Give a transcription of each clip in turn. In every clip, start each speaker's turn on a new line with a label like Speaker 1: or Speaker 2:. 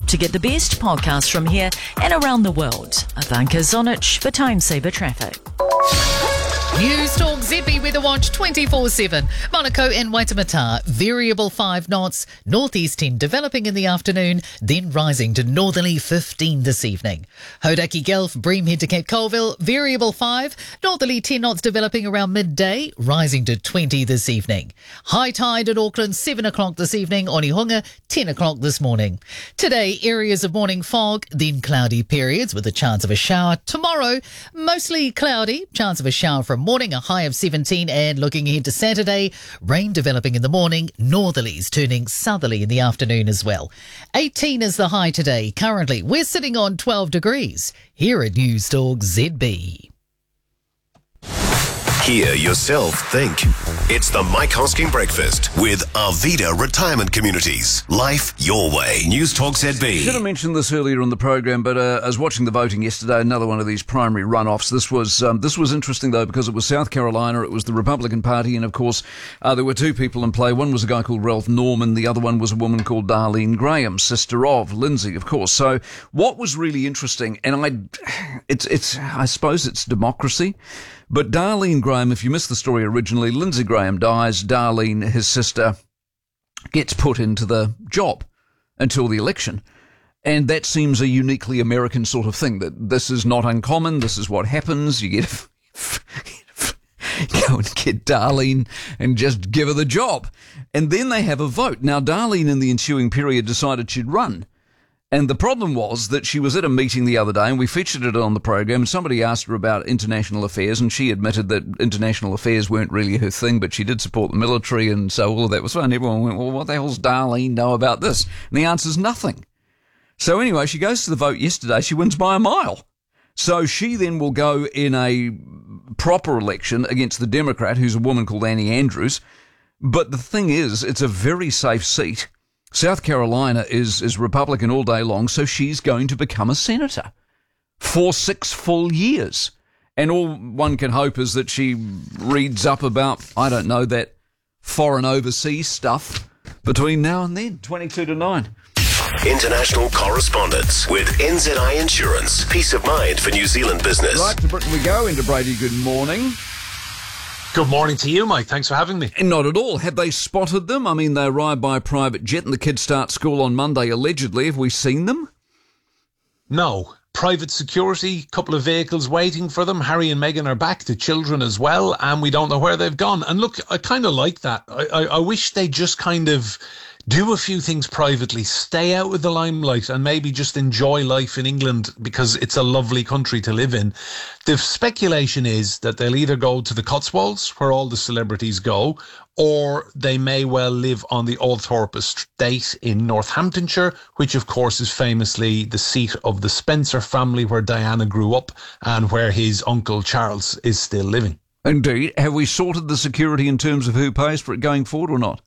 Speaker 1: To get the best podcasts from here and around the world, Ivanka Zonich for Time Saver Traffic.
Speaker 2: News Talk ZB Weather Watch 24/7. Monaco and Waitemata, variable 5 knots, northeast 10 developing in the afternoon, then rising to northerly 15 this evening. Hodaki Gulf, Breamhead to Cape Colville, variable 5, northerly 10 knots developing around midday, rising to 20 this evening. High tide at Auckland 7 o'clock this evening, Onehunga 10 o'clock this morning. Today, areas of morning fog, then cloudy periods with a chance of a shower. Tomorrow, mostly cloudy, chance of a shower from morning, a high of 17, and looking ahead to Saturday, rain developing in the morning, northerlies turning southerly in the afternoon as well. 18 is the high today. Currently, we're sitting on 12 degrees here at News Talk ZB.
Speaker 3: Hear yourself think. It's the Mike Hosking Breakfast with Arvida Retirement Communities. Life your way. News Talk ZB.
Speaker 4: Should have mentioned this earlier in the program, but I was watching the voting yesterday. Another one of these primary runoffs. This was interesting though because it was South Carolina. It was the Republican Party, and of course there were two people in play. One was a guy called Ralph Norman. The other one was a woman called Darlene Graham, sister of Lindsay, of course. So what was really interesting, and I suppose it's democracy. But Darlene Graham, if you missed the story originally, Lindsay Graham dies, Darlene, his sister, gets put into the job until the election. And that seems a uniquely American sort of thing, that this is not uncommon, this is what happens, you get go and get Darlene and just give her the job. And then they have a vote. Now, Darlene in the ensuing period decided she'd run. And the problem was that she was at a meeting the other day, and we featured it on the program, and somebody asked her about international affairs, and she admitted that international affairs weren't really her thing, but she did support the military, and so all of that was fun. Everyone went, well, what the hell's Darlene know about this? And the answer's nothing. So anyway, she goes to the vote yesterday. She wins by a mile. So she then will go in a proper election against the Democrat, who's a woman called Annie Andrews. But the thing is, it's a very safe seat. South Carolina is Republican all day long, so she's going to become a senator for 6 full years. And all one can hope is that she reads up about, I don't know, that foreign overseas stuff between now and then, 22 to 9.
Speaker 3: International correspondence with NZI Insurance. Peace of mind for New Zealand business.
Speaker 4: Right, to Britain we go. Into Brady, good morning.
Speaker 5: Good morning to you, Mike. Thanks for having me.
Speaker 4: Not at all. Have they spotted them? I mean, they arrive by private jet and the kids start school on Monday, allegedly. Have we seen them?
Speaker 5: No. Private security, couple of vehicles waiting for them. Harry and Meghan are back, the children as well, and we don't know where they've gone. And look, I kind of like that. I wish they just kind of do a few things privately, stay out of the limelight, and maybe just enjoy life in England because it's a lovely country to live in. The speculation is that they'll either go to the Cotswolds, where all the celebrities go, or they may well live on the Althorpe estate in Northamptonshire, which of course is famously the seat of the Spencer family, where Diana grew up and where his uncle Charles is still living.
Speaker 4: Indeed. Have we sorted the security in terms of who pays for it going forward or not?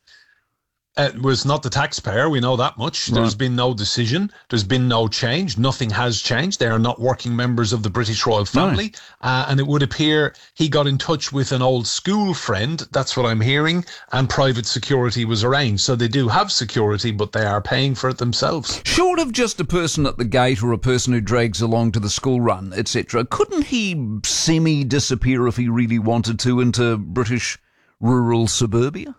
Speaker 5: It was not the taxpayer, we know that much. Right. There's been no decision. There's been no change. Nothing has changed. They are not working members of the British royal family. No. And it would appear he got in touch with an old school friend, that's what I'm hearing, and private security was arranged. So they do have security, but they are paying for it themselves.
Speaker 4: Short of just a person at the gate or a person who drags along to the school run, etc., couldn't he semi-disappear if he really wanted to into British rural suburbia?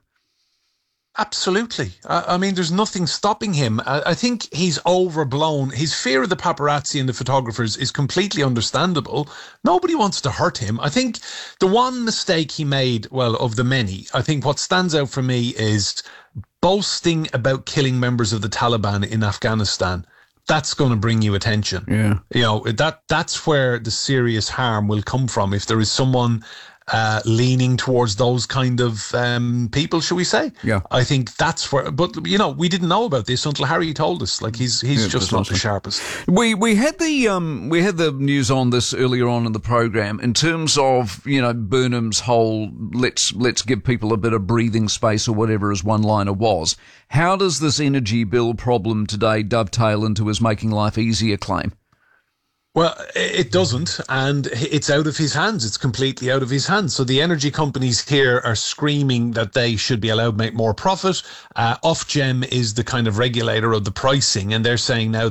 Speaker 5: Absolutely. I mean, there's nothing stopping him. I think he's overblown. His fear of the paparazzi and the photographers is completely understandable. Nobody wants to hurt him. I think the one mistake he made, well, of the many, I think what stands out for me is boasting about killing members of the Taliban in Afghanistan. That's going to bring you attention.
Speaker 4: Yeah.
Speaker 5: You know, that's where the serious harm will come from. If there is someone leaning towards those kind of people, shall we say?
Speaker 4: Yeah.
Speaker 5: I think that's where. But you know, we didn't know about this until Harry told us. Like he's just not the sharpest.
Speaker 4: We had the news on this earlier on in the program in terms of, you know, Burnham's whole let's give people a bit of breathing space or whatever his one-liner was. How does this energy bill problem today dovetail into his making life easier claim?
Speaker 5: Well, it doesn't, and it's out of his hands. It's completely out of his hands. So the energy companies here are screaming that they should be allowed to make more profit. Ofgem is the kind of regulator of the pricing, and they're saying now